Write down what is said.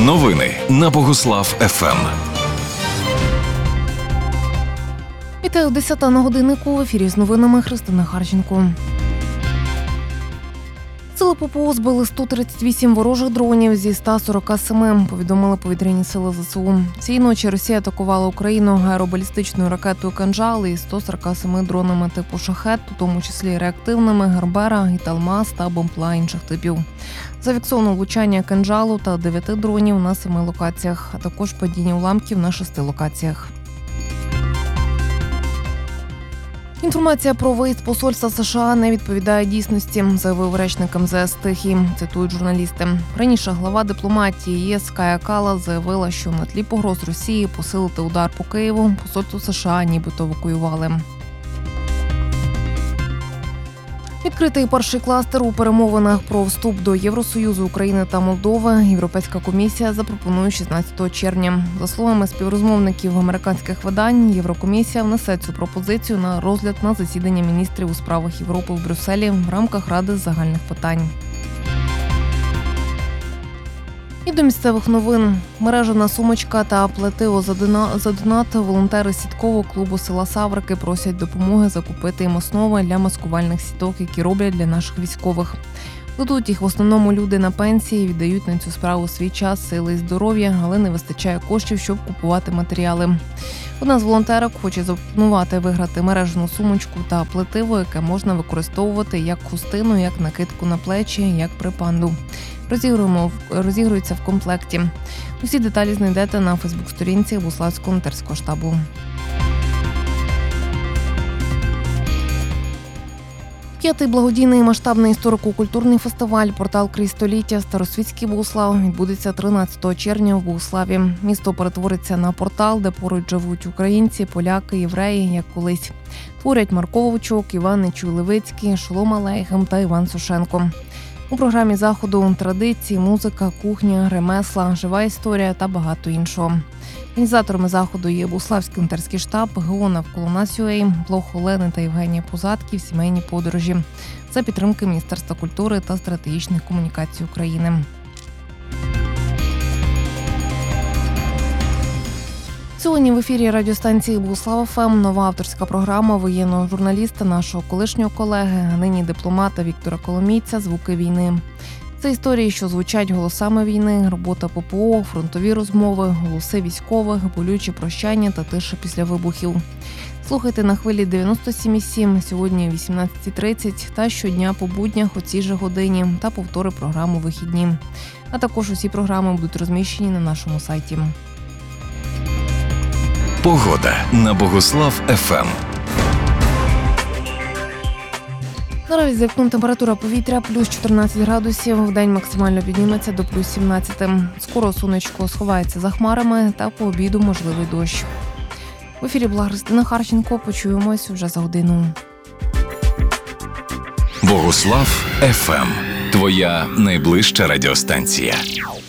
Новини на Богуслав ФМ. Вітаю, 10 на годиннику. В ефірі з новинами Христина Харченко. Сили ППО збили 138 ворожих дронів зі 147, повідомили повітряні сили ЗСУ. Цієї ночі Росія атакувала Україну аеробалістичною ракетою «Кинжал» і 147 дронами типу «Шахед», у тому числі реактивними «Гербера», «Італмаз» та бомпла інших типів. Зафіксовано влучання «Кинжалу» та 9 дронів на 7 локаціях, а також падіння уламків на 6 локаціях. Інформація про виїзд посольства США не відповідає дійсності, заявив речник МЗС Тихий, цитують журналісти. Раніше глава дипломатії ЄС Кая Каллас заявила, що на тлі погроз Росії посилити удар по Києву посольство США нібито евакуювали. Відкритий перший кластер у перемовинах про вступ до Євросоюзу України та Молдови Європейська комісія запропонує 16 червня. За словами співрозмовників американських видань, Єврокомісія внесе цю пропозицію на розгляд на засідання міністрів у справах Європи в Брюсселі в рамках Ради з загальних питань. І до місцевих новин. Мережена сумочка та плетиво за донат волонтери сіткового клубу села Саврики просять допомоги закупити їм основи для маскувальних сіток, які роблять для наших військових. Плетуть їх в основному люди на пенсії, віддають на цю справу свій час, сили і здоров'я, але не вистачає коштів, щоб купувати матеріали. Одна з волонтерок хоче запропонувати виграти мережену сумочку та плетиво, яке можна використовувати як хустину, як накидку на плечі, як припанду. Розігрується в комплекті. Усі деталі знайдете на фейсбук-сторінці Богуславського волонтерського штабу. П'ятий благодійний масштабний історико-культурний фестиваль «Портал крізь століття. Старосвітський Богуслав» відбудеться 13 червня в Богуславі. Місто перетвориться на портал, де поруч живуть українці, поляки, євреї, як колись. Творять Марко Вовчок, Іван Нечуй-Левицький, Шолом Алейхем та Іван Сушенко. У програмі заходу традиції, музика, кухня, ремесла, жива історія та багато іншого. Організаторами заходу є Богуславський волонтерський штаб, ГО «Навколо нас.ua», блог Олени та Євгенія Позатків «Сімейні подорожі» за підтримки Міністерства культури та стратегічних комунікацій України. Сьогодні в ефірі радіостанції Богуслав ФМ нова авторська програма воєнного журналіста, нашого колишнього колеги, а нині дипломата Віктора Коломійця «Звуки війни». Це історії, що звучать голосами війни, робота ППО, фронтові розмови, голоси військових, болючі прощання та тиша після вибухів. Слухайте на хвилі 97,7 сьогодні о 18:30 та щодня по буднях о цій же годині та повтори програму «Вихідні». А також усі програми будуть розміщені на нашому сайті. Погода на Богуслав ФМ. Наразі за вікном температура повітря плюс 14 градусів, вдень максимально підніметься до плюс 17. Скоро сонечко сховається за хмарами та по обіду можливий дощ. В ефірі була Христина Харченко. Почуємось вже за годину. Богуслав ФМ. Твоя найближча радіостанція.